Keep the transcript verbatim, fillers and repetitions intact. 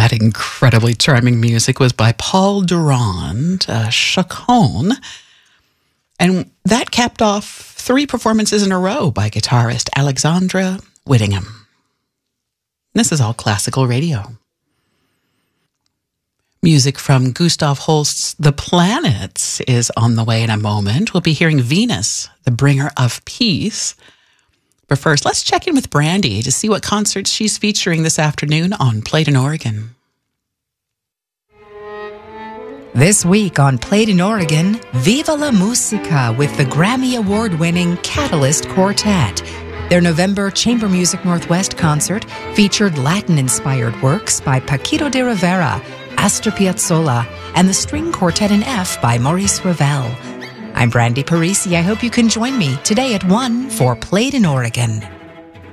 That incredibly charming music was by Paul Durand, uh, Chaconne. And that capped off three performances in a row by guitarist Alexandra Whittingham. This is all classical radio. Music from Gustav Holst's The Planets is on the way in a moment. We'll be hearing Venus, the bringer of peace. But first, let's check in with Brandy to see what concerts she's featuring this afternoon on Played in Oregon. This week on Played in Oregon, Viva la Musica with the Grammy Award-winning Catalyst Quartet. Their November Chamber Music Northwest concert featured Latin-inspired works by Paquito de Rivera, Astor Piazzolla, and the String Quartet in F by Maurice Ravel. I'm Brandy Parisi. I hope you can join me today at one for Played in Oregon.